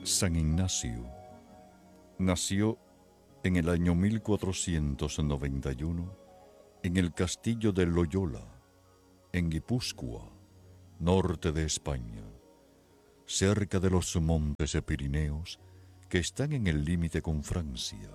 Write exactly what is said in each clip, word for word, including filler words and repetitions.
San Ignacio nació en el año mil cuatrocientos noventa y uno en el castillo de Loyola, en Guipúzcoa, norte de España, cerca de los montes Pirineos que están en el límite con Francia.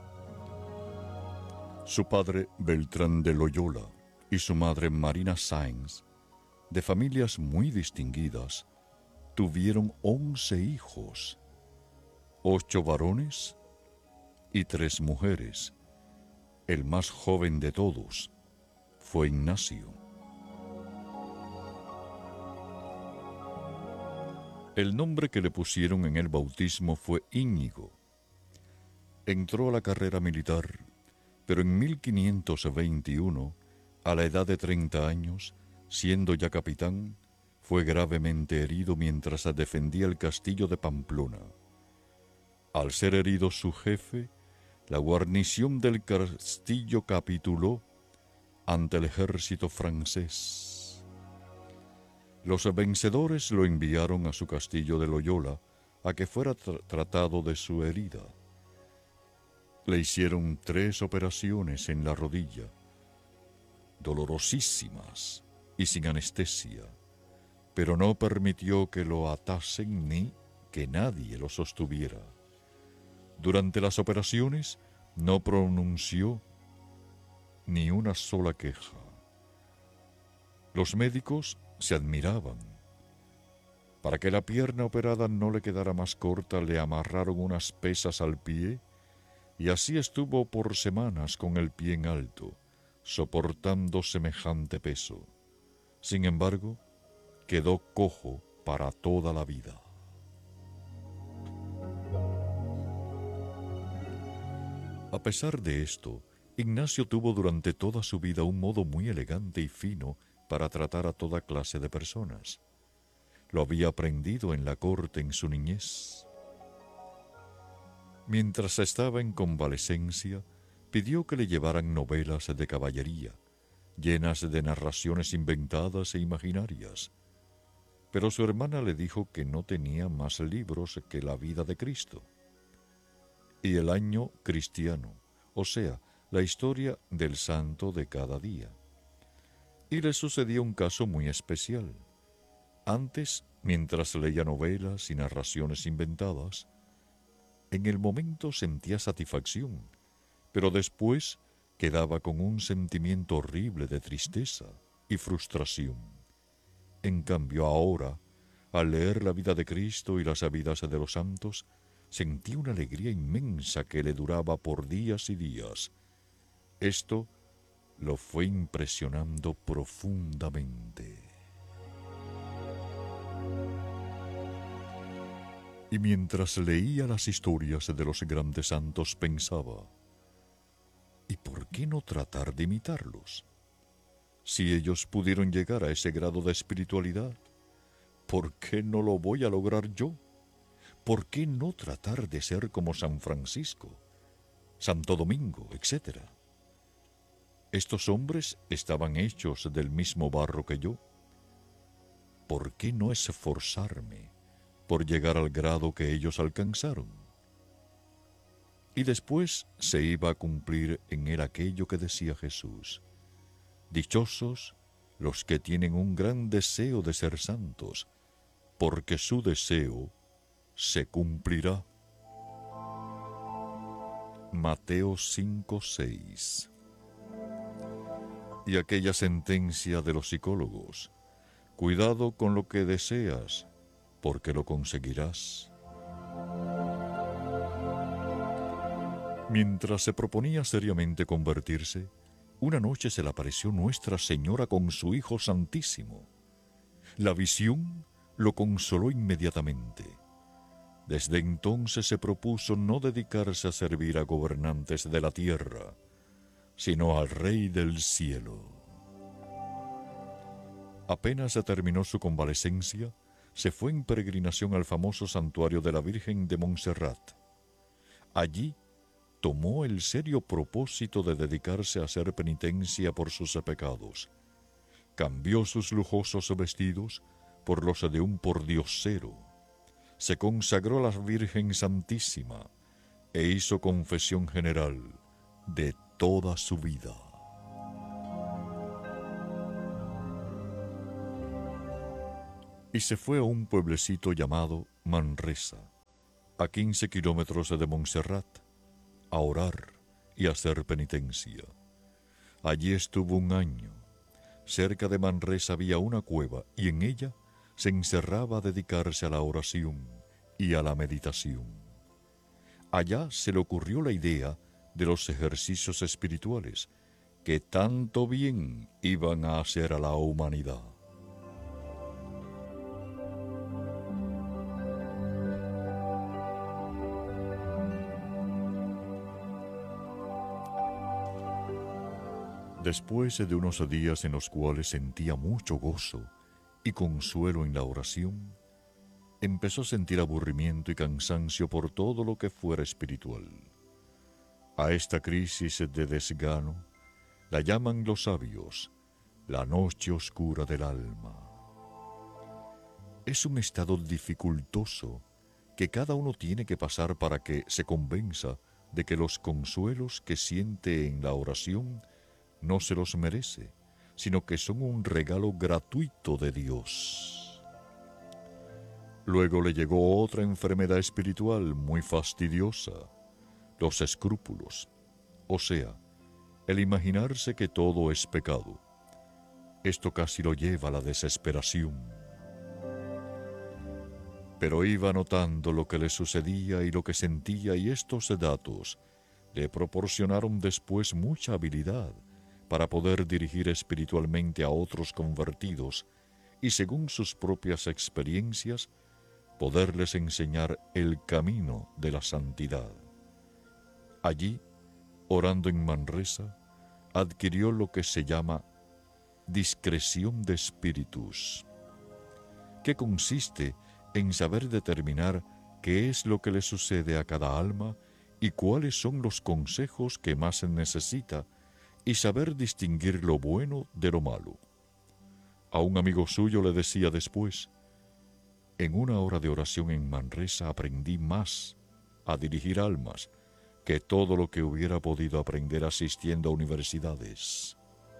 Su padre, Beltrán de Loyola, y su madre, Marina Sáenz, de familias muy distinguidas, tuvieron once hijos, ocho varones y tres mujeres. El más joven de todos fue Ignacio. El nombre que le pusieron en el bautismo fue Íñigo. Entró a la carrera militar, pero en mil quinientos veintiuno, a la edad de treinta años, siendo ya capitán, fue gravemente herido mientras defendía el castillo de Pamplona. Al ser herido su jefe, la guarnición del castillo capituló ante el ejército francés. Los vencedores lo enviaron a su castillo de Loyola a que fuera tra- tratado de su herida. Le hicieron tres operaciones en la rodilla, dolorosísimas y sin anestesia, pero no permitió que lo atasen ni que nadie lo sostuviera. Durante las operaciones no pronunció ni una sola queja. Los médicos se admiraban. Para que la pierna operada no le quedara más corta, le amarraron unas pesas al pie y así estuvo por semanas con el pie en alto, soportando semejante peso. Sin embargo, quedó cojo para toda la vida. A pesar de esto, Ignacio tuvo durante toda su vida un modo muy elegante y fino para tratar a toda clase de personas. Lo había aprendido en la corte en su niñez. Mientras estaba en convalecencia, pidió que le llevaran novelas de caballería, llenas de narraciones inventadas e imaginarias. Pero su hermana le dijo que no tenía más libros que la vida de Cristo y el año cristiano, o sea, la historia del santo de cada día. Y le sucedió un caso muy especial. Antes, mientras leía novelas y narraciones inventadas, en el momento sentía satisfacción, pero después quedaba con un sentimiento horrible de tristeza y frustración. En cambio ahora, al leer la vida de Cristo y las vidas de los santos, sentí una alegría inmensa que le duraba por días y días. Esto lo fue impresionando profundamente. Y mientras leía las historias de los grandes santos pensaba, ¿y por qué no tratar de imitarlos? Si ellos pudieron llegar a ese grado de espiritualidad, ¿por qué no lo voy a lograr yo? ¿Por qué no tratar de ser como San Francisco, Santo Domingo, etcétera? Estos hombres estaban hechos del mismo barro que yo. ¿Por qué no esforzarme por llegar al grado que ellos alcanzaron? Y después se iba a cumplir en él aquello que decía Jesús: dichosos los que tienen un gran deseo de ser santos, porque su deseo se cumplirá. Mateo cinco seis. Y aquella sentencia de los psicólogos: cuidado con lo que deseas, porque lo conseguirás. Mientras se proponía seriamente convertirse, una noche se le apareció Nuestra Señora con su Hijo Santísimo. La visión lo consoló inmediatamente. Desde entonces se propuso no dedicarse a servir a gobernantes de la tierra, sino al Rey del cielo. Apenas terminó su convalecencia, se fue en peregrinación al famoso santuario de la Virgen de Montserrat. Allí tomó el serio propósito de dedicarse a hacer penitencia por sus pecados. Cambió sus lujosos vestidos por los de un pordiosero. se consagró a la Virgen Santísima e hizo confesión general de toda su vida. Y se fue a un pueblecito llamado Manresa, a quince kilómetros de Montserrat, a orar y a hacer penitencia. Allí estuvo un año. Cerca de Manresa había una cueva y en ella se encerraba a dedicarse a la oración y a la meditación. Allá se le ocurrió la idea de los ejercicios espirituales que tanto bien iban a hacer a la humanidad. Después de unos días en los cuales sentía mucho gozo y consuelo en la oración, empezó a sentir aburrimiento y cansancio por todo lo que fuera espiritual. A esta crisis de desgano la llaman los sabios la noche oscura del alma. Es un estado dificultoso que cada uno tiene que pasar para que se convenza de que los consuelos que siente en la oración no se los merece, sino que son un regalo gratuito de Dios. Luego le llegó otra enfermedad espiritual muy fastidiosa, los escrúpulos, o sea, el imaginarse que todo es pecado. Esto casi lo lleva a la desesperación. Pero iba notando lo que le sucedía y lo que sentía, y estos datos le proporcionaron después mucha habilidad para poder dirigir espiritualmente a otros convertidos y, según sus propias experiencias, poderles enseñar el camino de la santidad. Allí, orando en Manresa, adquirió lo que se llama discreción de espíritus, que consiste en saber determinar qué es lo que le sucede a cada alma y cuáles son los consejos que más se necesita, y saber distinguir lo bueno de lo malo. A un amigo suyo le decía después: en una hora de oración en Manresa aprendí más a dirigir almas que todo lo que hubiera podido aprender asistiendo a universidades.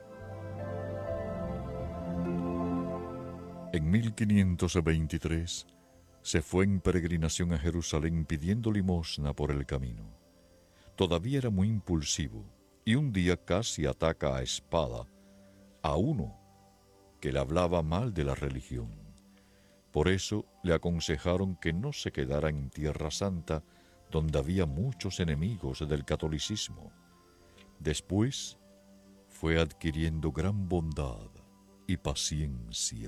En mil quinientos veintitrés se fue en peregrinación a Jerusalén pidiendo limosna por el camino. Todavía era muy impulsivo y un día casi ataca a espada a uno que le hablaba mal de la religión. Por eso le aconsejaron que no se quedara en Tierra Santa, donde había muchos enemigos del catolicismo. Después fue adquiriendo gran bondad y paciencia.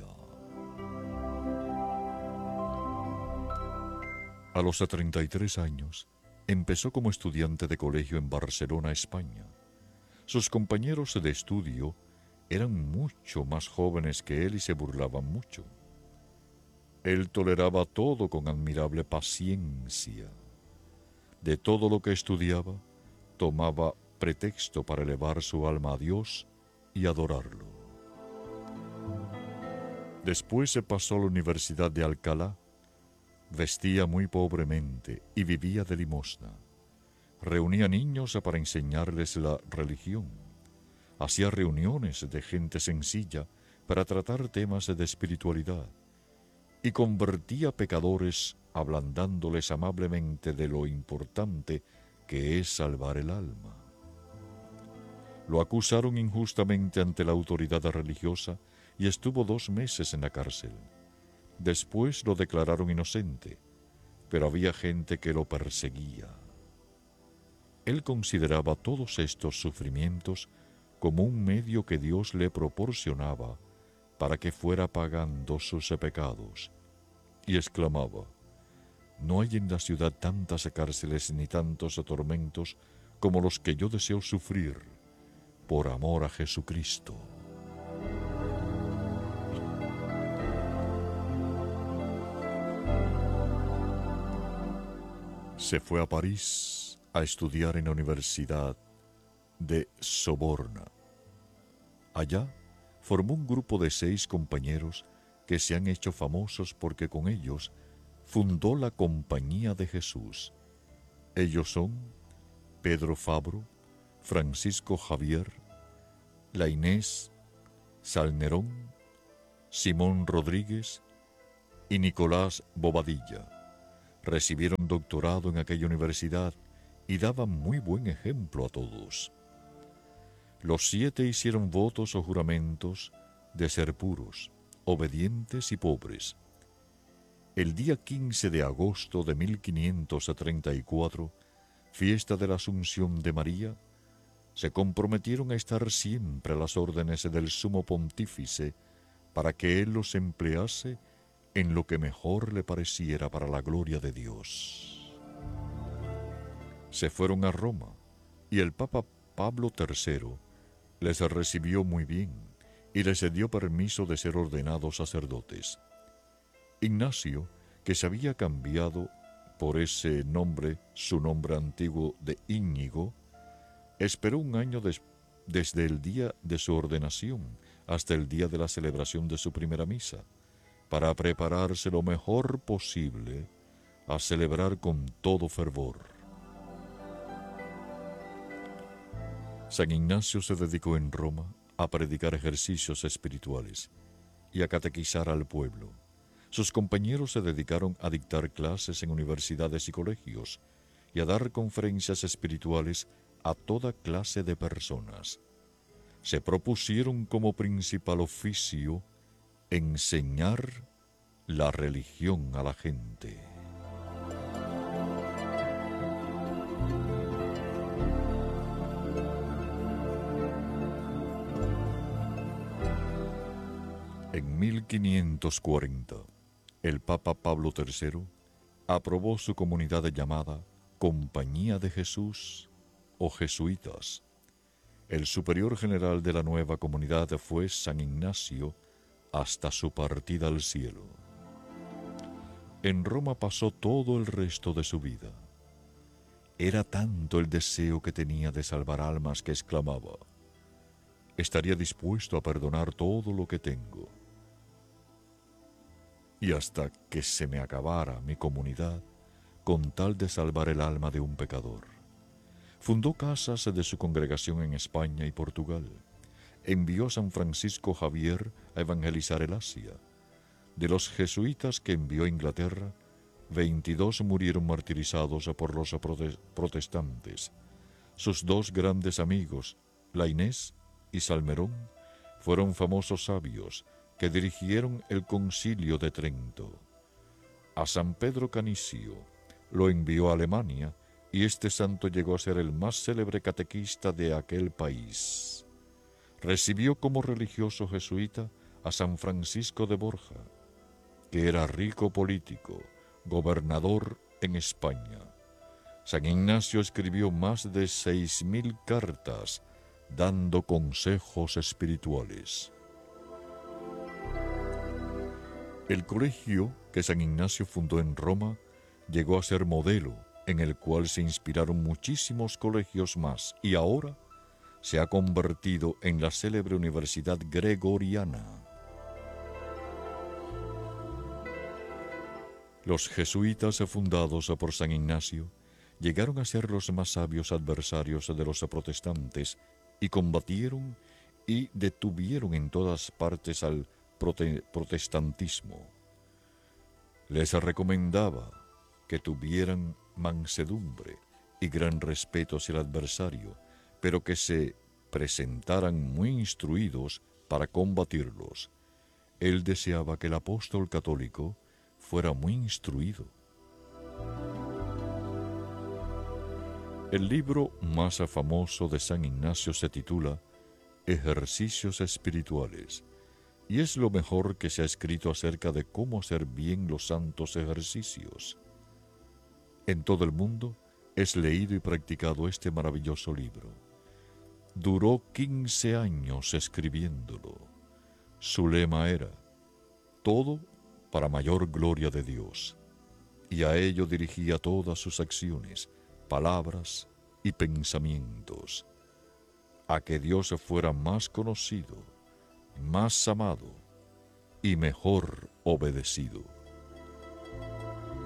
A los treinta y tres años empezó como estudiante de colegio en Barcelona, España. Sus compañeros de estudio eran mucho más jóvenes que él y se burlaban mucho. Él toleraba todo con admirable paciencia. De todo lo que estudiaba, tomaba pretexto para elevar su alma a Dios y adorarlo. Después se pasó a la Universidad de Alcalá. Vestía muy pobremente y vivía de limosna. Reunía niños para enseñarles la religión. Hacía reuniones de gente sencilla para tratar temas de espiritualidad. Y convertía pecadores ablandándoles amablemente de lo importante que es salvar el alma. Lo acusaron injustamente ante la autoridad religiosa y estuvo dos meses en la cárcel. Después lo declararon inocente, pero había gente que lo perseguía. Él consideraba todos estos sufrimientos como un medio que Dios le proporcionaba para que fuera pagando sus pecados, y exclamaba: no hay en la ciudad tantas cárceles ni tantos tormentos como los que yo deseo sufrir por amor a Jesucristo. Se fue a París a estudiar en la Universidad de Soborna. Allá formó un grupo de seis compañeros que se han hecho famosos porque con ellos fundó la Compañía de Jesús. Ellos son Pedro Fabro, Francisco Javier, la Inés, Salnerón, Simón Rodríguez y Nicolás Bobadilla. Recibieron doctorado en aquella universidad y daban muy buen ejemplo a todos. Los siete hicieron votos o juramentos de ser puros, obedientes y pobres. El día quince de agosto de mil quinientos treinta y cuatro, fiesta de la Asunción de María, se comprometieron a estar siempre a las órdenes del Sumo Pontífice para que él los emplease en lo que mejor le pareciera para la gloria de Dios. Se fueron a Roma y el Papa Pablo tercero les recibió muy bien y les dio permiso de ser ordenados sacerdotes. Ignacio, que se había cambiado por ese nombre, su nombre antiguo de Íñigo, esperó un año des- desde el día de su ordenación hasta el día de la celebración de su primera misa, para prepararse lo mejor posible a celebrar con todo fervor. San Ignacio se dedicó en Roma a predicar ejercicios espirituales y a catequizar al pueblo. Sus compañeros se dedicaron a dictar clases en universidades y colegios y a dar conferencias espirituales a toda clase de personas. Se propusieron como principal oficio enseñar la religión a la gente. En mil quinientos cuarenta, el Papa Pablo tercero aprobó su comunidad llamada Compañía de Jesús o Jesuitas. El superior general de la nueva comunidad fue San Ignacio hasta su partida al cielo. En Roma pasó todo el resto de su vida. Era tanto el deseo que tenía de salvar almas que exclamaba: estaría dispuesto a perdonar todo lo que tengo. Y hasta que se me acabara mi comunidad, con tal de salvar el alma de un pecador. Fundó casas de su congregación en España y Portugal. Envió a San Francisco Javier a evangelizar el Asia. De los jesuitas que envió a Inglaterra, veintidós murieron martirizados por los protestantes. Sus dos grandes amigos, la Inés y Salmerón, fueron famosos sabios que dirigieron el concilio de Trento. A San Pedro Canicio lo envió a Alemania y este santo llegó a ser el más célebre catequista de aquel país. Recibió como religioso jesuita a San Francisco de Borja, que era rico político, gobernador en España. San Ignacio escribió más de seis mil cartas dando consejos espirituales. El colegio que San Ignacio fundó en Roma llegó a ser modelo, en el cual se inspiraron muchísimos colegios más, y ahora se ha convertido en la célebre Universidad Gregoriana. Los jesuitas fundados por San Ignacio llegaron a ser los más sabios adversarios de los protestantes y combatieron y detuvieron en todas partes al prote- protestantismo. Les recomendaba que tuvieran mansedumbre y gran respeto hacia el adversario, pero que se presentaran muy instruidos para combatirlos. Él deseaba que el apóstol católico fuera muy instruido. El libro más famoso de San Ignacio se titula Ejercicios Espirituales, y es lo mejor que se ha escrito acerca de cómo hacer bien los santos ejercicios. En todo el mundo es leído y practicado este maravilloso libro. Duró quince años escribiéndolo. Su lema era: todo para mayor gloria de Dios, y a ello dirigía todas sus acciones, palabras y pensamientos, a que Dios fuera más conocido, más amado y mejor obedecido.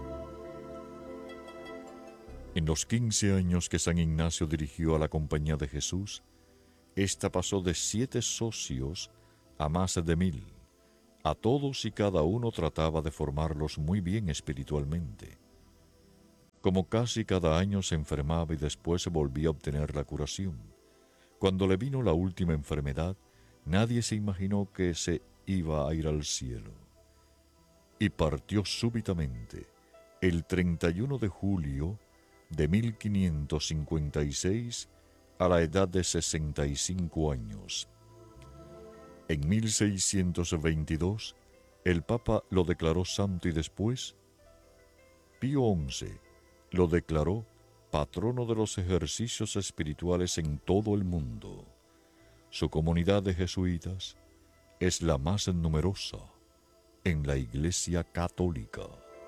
En los quince años que San Ignacio dirigió a la Compañía de Jesús, ésta pasó de siete socios a más de mil. A todos y cada uno trataba de formarlos muy bien espiritualmente. Como casi cada año se enfermaba y después volvía a obtener la curación, cuando le vino la última enfermedad, nadie se imaginó que se iba a ir al cielo. Y partió súbitamente, el treinta y uno de julio de mil quinientos cincuenta y seis, a la edad de sesenta y cinco años. En mil seiscientos veintidós, el Papa lo declaró santo y después, Pío once lo declaró patrono de los ejercicios espirituales en todo el mundo. Su comunidad de jesuitas es la más numerosa en la Iglesia Católica.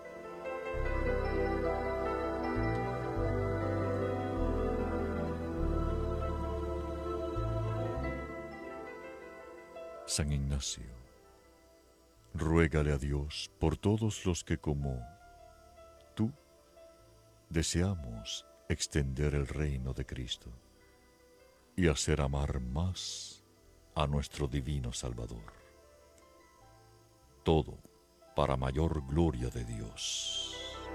San Ignacio, ruégale a Dios por todos los que como tú deseamos extender el reino de Cristo y hacer amar más a nuestro divino Salvador. Todo para mayor gloria de Dios.